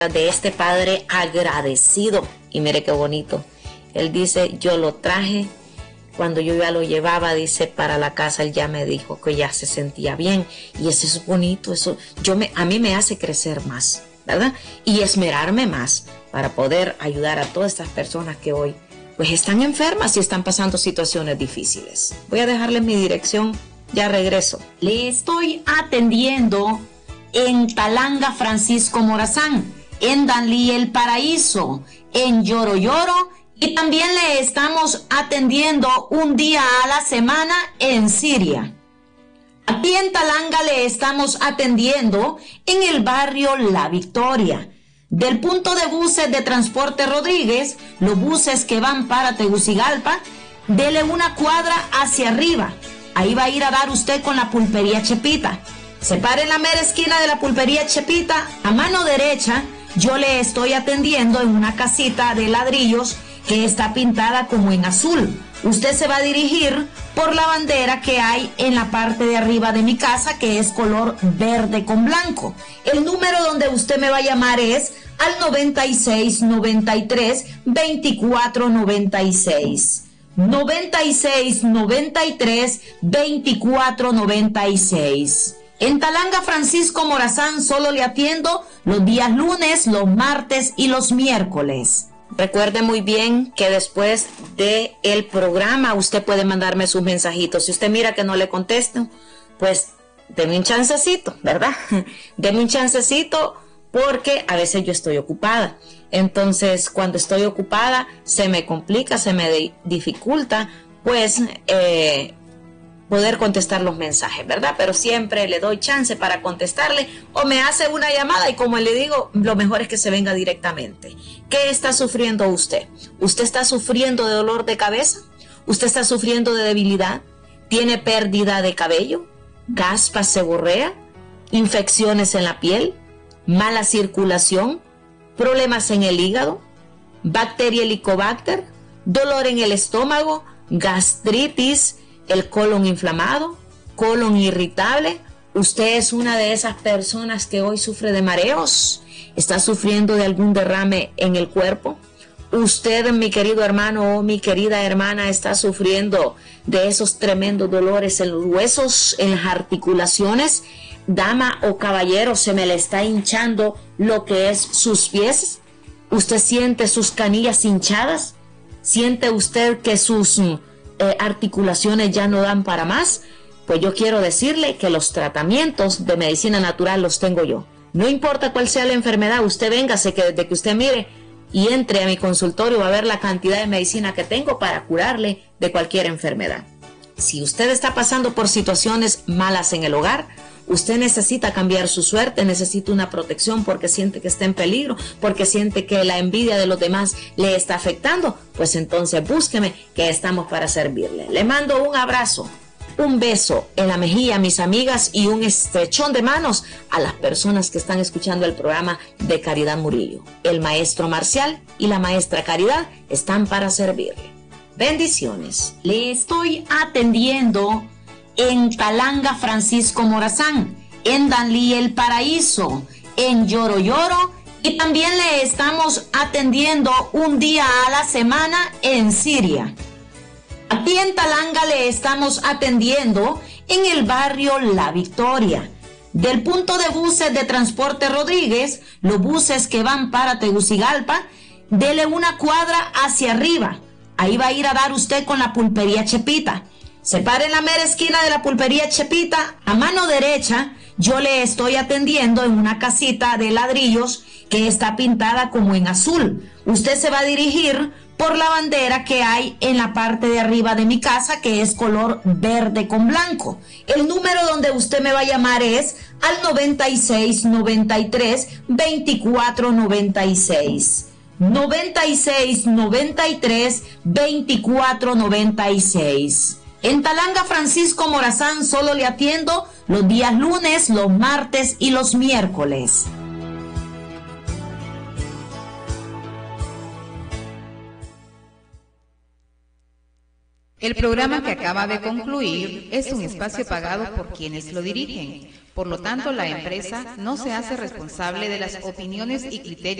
de este padre agradecido. Y mire qué bonito. Él dice, yo lo traje, cuando yo ya lo llevaba, dice, para la casa, él ya me dijo que ya se sentía bien. Y eso es bonito, eso a mí me hace crecer más, ¿verdad? Y esmerarme más para poder ayudar a todas estas personas que hoy pues están enfermas y están pasando situaciones difíciles. Voy a dejarles mi dirección, ya regreso. Le estoy atendiendo en Talanga Francisco Morazán, en Danlí El Paraíso, en Lloro Lloro, y también le estamos atendiendo un día a la semana en Siria. Aquí en Talanga le estamos atendiendo en el barrio La Victoria. Del punto de buses de Transporte Rodríguez, los buses que van para Tegucigalpa, dele una cuadra hacia arriba. Ahí va a ir a dar usted con la pulpería Chepita. Se para en la mera esquina de la pulpería Chepita, a mano derecha, yo le estoy atendiendo en una casita de ladrillos que está pintada como en azul. Usted se va a dirigir por la bandera que hay en la parte de arriba de mi casa, que es color verde con blanco. El número donde usted me va a llamar es al 96 93 24 96. 96 93 24 96. En Talanga Francisco Morazán solo le atiendo los días lunes, los martes y los miércoles. Recuerde muy bien que después del programa usted puede mandarme sus mensajitos. Si usted mira que no le contesto, pues deme un chancecito, ¿verdad? Deme un chancecito porque a veces yo estoy ocupada. Entonces, cuando estoy ocupada, se me complica, se me dificulta, pues, poder contestar los mensajes, ¿verdad? Pero siempre le doy chance para contestarle o me hace una llamada y como le digo, lo mejor es que se venga directamente. ¿Qué está sufriendo usted? ¿Usted está sufriendo de dolor de cabeza? ¿Usted está sufriendo de debilidad? ¿Tiene pérdida de cabello? ¿Caspa, seborrea? ¿Infecciones en la piel? ¿Mala circulación? ¿Problemas en el hígado? ¿Bacteria Helicobacter? ¿Dolor en el estómago? ¿Gastritis? ¿El colon inflamado? ¿Colon irritable? ¿Usted es una de esas personas que hoy sufre de mareos? ¿Está sufriendo de algún derrame en el cuerpo? ¿Usted, mi querido hermano o mi querida hermana, está sufriendo de esos tremendos dolores en los huesos, en las articulaciones? Dama o caballero, ¿se me le está hinchando lo que es sus pies? ¿Usted siente sus canillas hinchadas? ¿Siente usted que sus articulaciones ya no dan para más? Pues yo quiero decirle que los tratamientos de medicina natural los tengo yo. No importa cuál sea la enfermedad, usted véngase, que desde que usted mire y entre a mi consultorio va a ver la cantidad de medicina que tengo para curarle de cualquier enfermedad. Si usted está pasando por situaciones malas en el hogar, usted necesita cambiar su suerte, necesita una protección porque siente que está en peligro, porque siente que la envidia de los demás le está afectando, pues entonces búsqueme, que estamos para servirle. Le mando un abrazo, un beso en la mejilla a mis amigas y un estrechón de manos a las personas que están escuchando el programa de Caridad Murillo. El maestro Marcial y la maestra Caridad están para servirle. Bendiciones. Le estoy atendiendo en Talanga Francisco Morazán, en Danlí El Paraíso, en Lloro Lloro, y también le estamos atendiendo un día a la semana en Siria. Aquí en Talanga le estamos atendiendo en el barrio La Victoria. Del punto de buses de Transporte Rodríguez, los buses que van para Tegucigalpa, dele una cuadra hacia arriba. Ahí va a ir a dar usted con la pulpería Chepita. Se para en la mera esquina de la pulpería Chepita, a mano derecha, yo le estoy atendiendo en una casita de ladrillos que está pintada como en azul. Usted se va a dirigir por la bandera que hay en la parte de arriba de mi casa, que es color verde con blanco. El número donde usted me va a llamar es al 96 93 24 96. 96 93 24 96. En Talanga Francisco Morazán solo le atiendo los días lunes, los martes y los miércoles. El programa que acaba de concluir es un espacio pagado por quienes lo dirigen. Por lo tanto, la empresa no se hace responsable de las opiniones y criterios